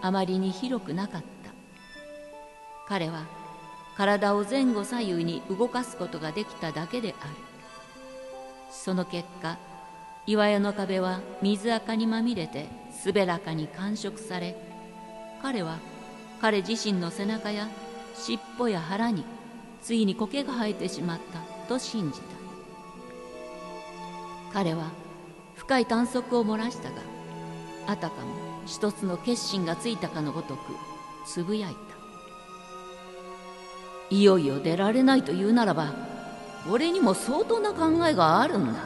あまりに広くなかった。彼は体を前後左右に動かすことができただけである。その結果、岩屋の壁は水垢にまみれて滑らかに感触され、彼は彼自身の背中や尻尾や腹についに苔が生えてしまったと信じた。彼は深い短足を漏らしたが、あたかも一つの決心がついたかのごとくつぶやいた。いよいよ出られないというならば、俺にも相当な考えがあるんだ。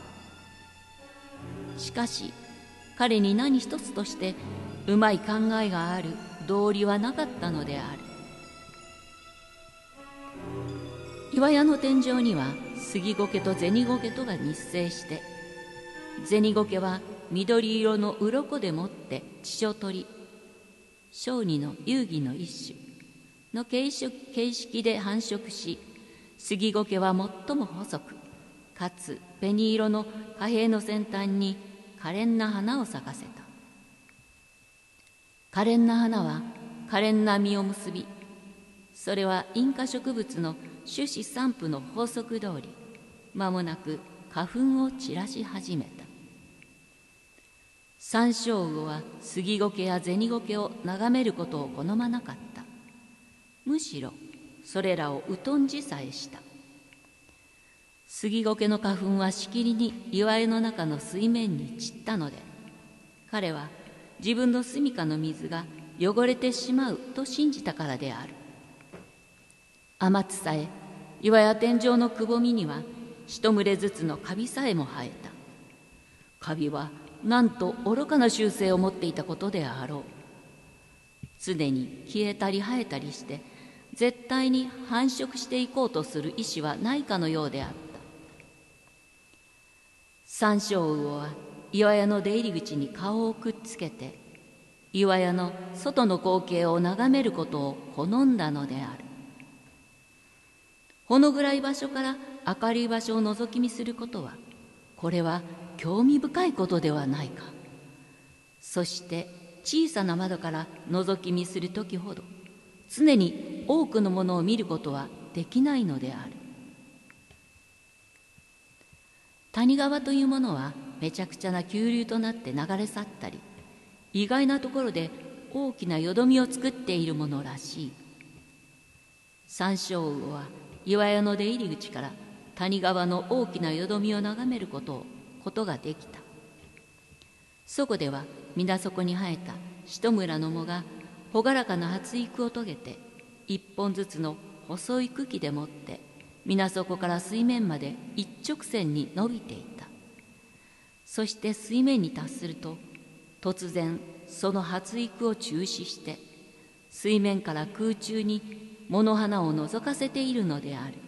しかし彼に何一つとしてうまい考えがある道理はなかったのである。岩屋の天井には杉苔と銭苔とが日生して、銭苔は緑色の鱗でもって血所取り、小児の遊戯の一種の形式で繁殖し、杉苔は最も細く、かつ紅色の貨幣の先端に可憐な花を咲かせた。可憐な花は可憐な実を結び、それはインカ植物の種子散布の法則通り、間もなく花粉を散らし始めた。山椒魚は杉苔や銭苔を眺めることを好まなかった。むしろそれらを疎んじさえした。杉苔の花粉はしきりに岩絵の中の水面に散ったので、彼は自分の住処の水が汚れてしまうと信じたからである。天津さえ岩や天井のくぼみには一群れずつのカビさえも生えた。カビはなんと愚かな習性を持っていたことであろう。常に消えたり生えたりして絶対に繁殖していこうとする意志はないかのようであった。山椒魚は岩屋の出入り口に顔をくっつけて、岩屋の外の光景を眺めることを好んだのである。ほの暗い場所から明るい場所を覗き見することは、これは興味深いことではないか。そして小さな窓から覗き見するときほど、常に多くのものを見ることはできないのである。谷川というものはめちゃくちゃな急流となって流れ去ったり、意外なところで大きなよどみを作っているものらしい。山椒魚は岩屋の出入り口から谷川の大きなよどみを眺めることができた。そこでは水底に生えた一村の藻が朗らかな発育を遂げて、一本ずつの細い茎でもって水底から水面まで一直線に伸びていた。そして水面に達すると、突然その発育を中止して、水面から空中に藻の花を覗かせているのである。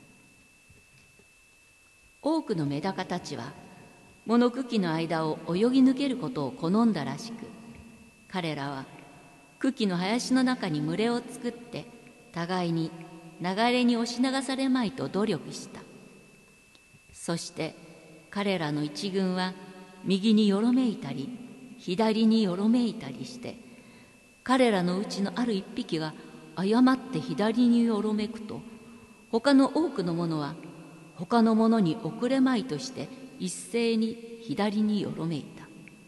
多くのメダカたちは藻の茎の間を泳ぎ抜けることを好んだらしく、彼らは茎の林の中に群れを作って、互いに流れに押し流されまいと努力した。そして彼らの一群は右によろめいたり左によろめいたりして、彼らのうちのある一匹が誤って左によろめくと、他の多くの者は他の者に遅れまいとして一斉に左によろめいた。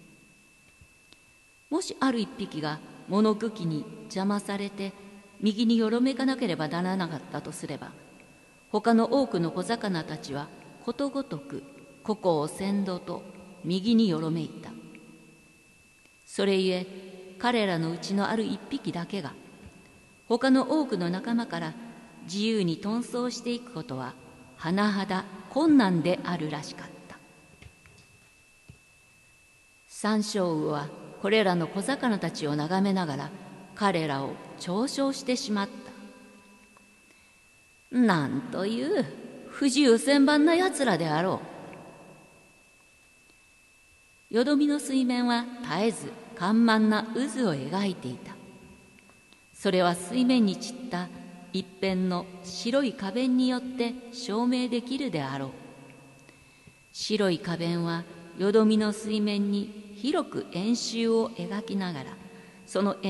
もしある一匹が藻の茎に邪魔されて右によろめかなければならなかったとすれば、他の多くの小魚たちはことごとく個々を先導と右によろめいた。それゆえ彼らのうちのある一匹だけが他の多くの仲間から自由に遁走していくことは甚だ困難であるらしかった。山椒魚はこれらの小魚たちを眺めながら彼らを嘲笑してしまった。なんという不自由千万なやつらであろう。よどみの水面は絶えず緩慢な渦を描いていた。それは水面に散った一辺の白い花弁によって証明できるであろう。白い花弁はよどみの水面に広く円周を描きながら、その